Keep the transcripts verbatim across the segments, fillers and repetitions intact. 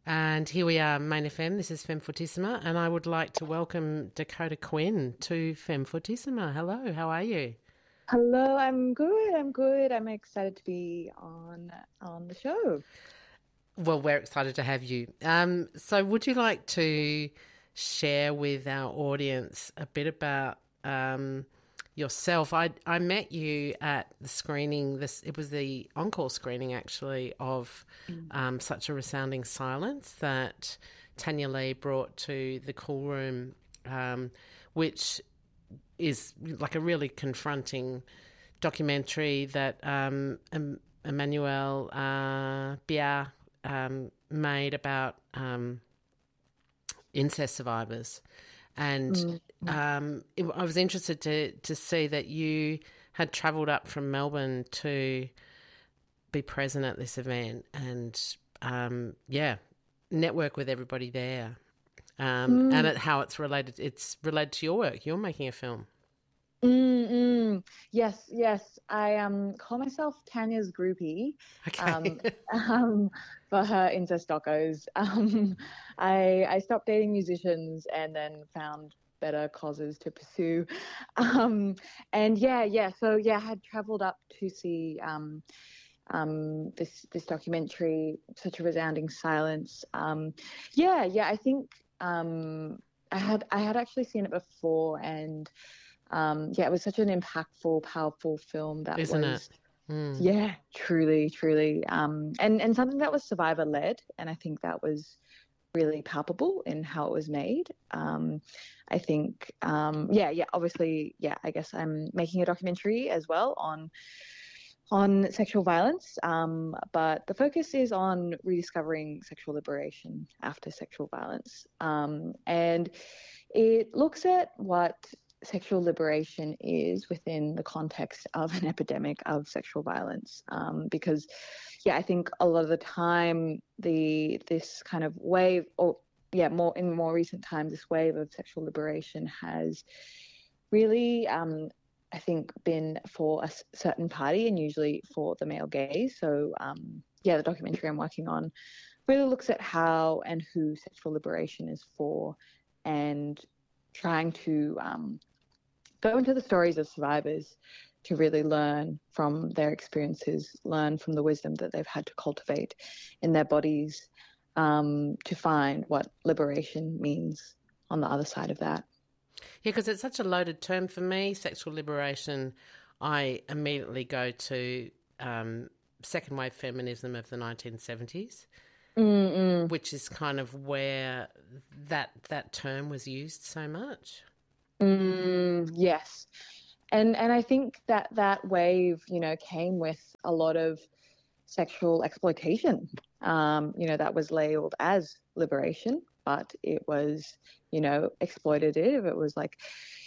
And here we are, Main F M. This is Femme Fortissima, and I would like to welcome Dakota Quinn to Femme Fortissima. Hello, how are you? Hello, I'm good. I'm good. I'm excited to be on on the show. Well, we're excited to have you. Um, so, would you like to share with our audience a bit about um, yourself? I I met you at the screening. This it was the encore screening, actually, of um, Such a Resounding Silence that Tanya Lee brought to the Cool Room, um, which is like a really confronting documentary that um, Emmanuel uh, Biar um, made about um, incest survivors. And mm-hmm. um, it, I was interested to, to see that you had travelled up from Melbourne to be present at this event and, um, yeah, network with everybody there. Um, mm. And at how it's related, it's related to your work. You're making a film. Mm-mm. Yes, yes. I um call myself Tanya's groupie. Okay. Um, um, for her incest docos. Um, I I stopped dating musicians and then found better causes to pursue. Um, and yeah, yeah. So yeah, I had travelled up to see um um this this documentary, Such a Resounding Silence. Um, yeah, yeah. I think. Um, I had I had actually seen it before, and um, yeah, it was such an impactful, powerful film. That Isn't was, it? Mm. Yeah, truly, truly, um, and and something that was survivor led, and I think that was really palpable in how it was made. Um, I think, um, yeah, yeah, obviously, yeah. I guess I'm making a documentary as well on. on sexual violence, um, but the focus is on rediscovering sexual liberation after sexual violence. Um, and it looks at what sexual liberation is within the context of an epidemic of sexual violence. Um, because, yeah, I think a lot of the time the this kind of wave, or yeah, more in more recent times, this wave of sexual liberation has really um, I think been for a certain party and usually for the male gaze. So um, yeah, the documentary I'm working on really looks at how and who sexual liberation is for, and trying to um, go into the stories of survivors to really learn from their experiences, learn from the wisdom that they've had to cultivate in their bodies, um, to find what liberation means on the other side of that. Yeah, because it's such a loaded term for me, sexual liberation. I immediately go to um, second wave feminism of the nineteen seventies, Mm-mm. which is kind of where that that term was used so much. Mm, yes. And and I think that that wave, you know, came with a lot of sexual exploitation, um, you know, that was labeled as liberation, but it was, you know, exploitative. It was like,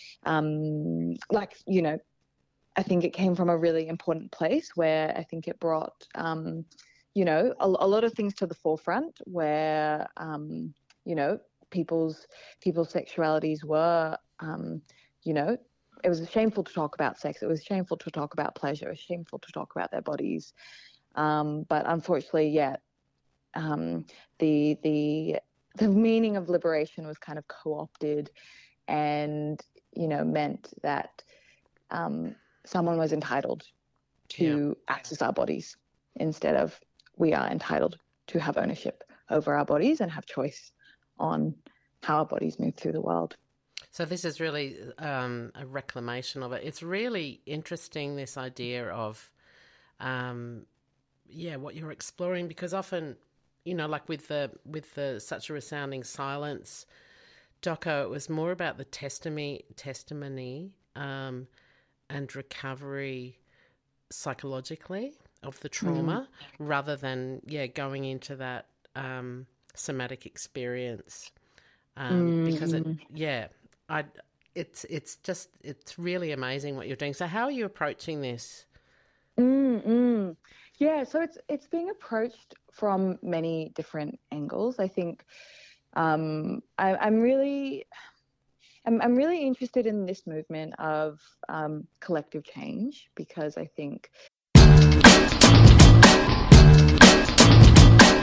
um, like, you know, I think it came from a really important place where I think it brought, um, you know, a, a lot of things to the forefront where, um, you know, people's people's sexualities were, um, you know, it was shameful to talk about sex. It was shameful to talk about pleasure. It was shameful to talk about their bodies. Um, but unfortunately, yeah, um, the the the meaning of liberation was kind of co-opted, and you know meant that um, someone was entitled to yeah. access our bodies instead of we are entitled to have ownership over our bodies and have choice on how our bodies move through the world. So this is really um, a reclamation of it. It's really interesting, this idea of, um, yeah, what you're exploring, because often, you know, like with the with the Such a Resounding Silence doco, it was more about the testimony, testimony um, and recovery psychologically of the trauma, mm-hmm. rather than yeah going into that um, somatic experience, um, mm-hmm. because it yeah. I, it's it's just it's really amazing what you're doing. So how are you approaching this? Mm-mm. Yeah, so it's it's being approached from many different angles. I think um, I, I'm really I'm I'm really interested in this movement of um, collective change, because I think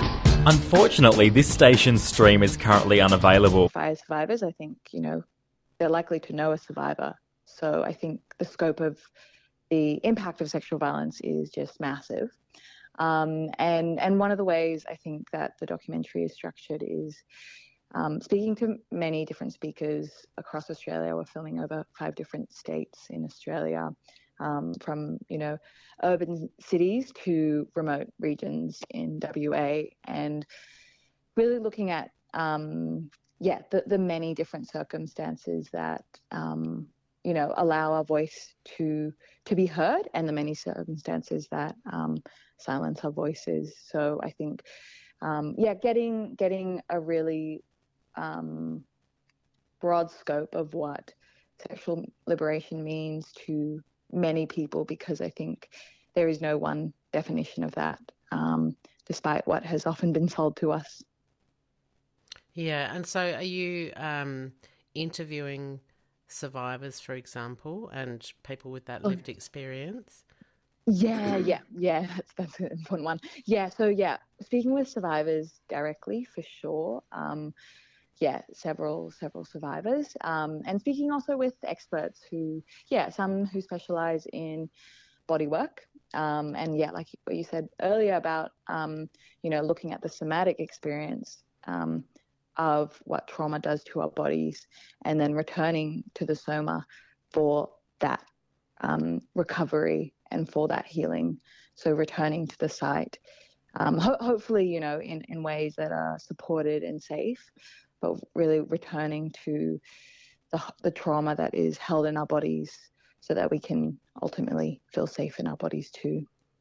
Unfortunately, this station's stream is currently unavailable. Fire survivors, I think, you know, they're likely to know a survivor. So I think the scope of the impact of sexual violence is just massive. Um, and, and one of the ways I think that the documentary is structured is um, speaking to many different speakers across Australia. We're filming over five different states in Australia, um, from, you know, urban cities to remote regions in W A, and really looking at, um, yeah, the, the many different circumstances that, um, you know, allow our voice to to be heard, and the many circumstances that um, silence our voices. So I think, um, yeah, getting getting a really um, broad scope of what sexual liberation means to many people, because I think there is no one definition of that, um, despite what has often been sold to us. Yeah, and so are you um, interviewing survivors, for example, and people with that lived experience? Yeah, yeah, yeah, that's, that's an important one. Yeah, so yeah, speaking with survivors directly, for sure. Um, yeah, several, several survivors. Um, and speaking also with experts who, yeah, some who specialize in body work. Um, and yeah, like what you said earlier about, um, you know, looking at the somatic experience um, of what trauma does to our bodies, and then returning to the soma for that um, recovery and for that healing. So returning to the site, um, ho- hopefully, you know, in, in ways that are supported and safe, but really returning to the, the trauma that is held in our bodies, so that we can ultimately feel safe in our bodies too.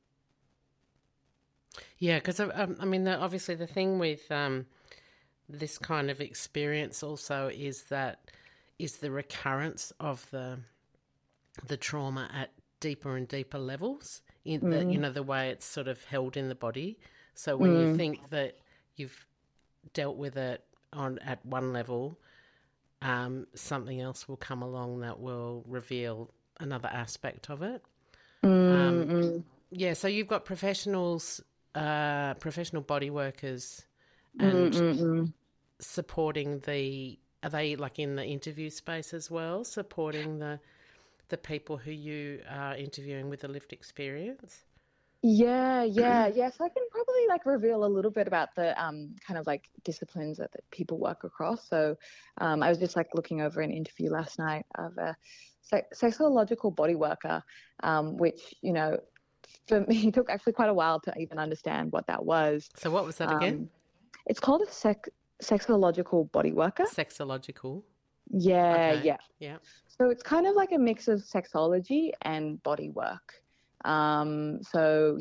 Yeah, because um, I mean, the, obviously the thing with um, this kind of experience also is that is the recurrence of the the trauma at deeper and deeper levels. In mm. the, you know, the way it's sort of held in the body. So when mm. you think that you've dealt with it on at one level, um, something else will come along that will reveal another aspect of it. Mm-hmm. Um, yeah, so you've got professionals, uh, professional body workers, and mm-hmm. supporting the. Are they like in the interview space as well, supporting the the people who you are interviewing with the lived experience? Yeah, yeah, yeah. So I can probably like reveal a little bit about the um, kind of like disciplines that, that people work across. So um, I was just like looking over an interview last night of a se- sexological body worker, um, which, you know, for me took actually quite a while to even understand what that was. So what was that again? Um, it's called a sex sexological body worker. Sexological. Yeah, okay. yeah. Yeah. So it's kind of like a mix of sexology and body work. Um, so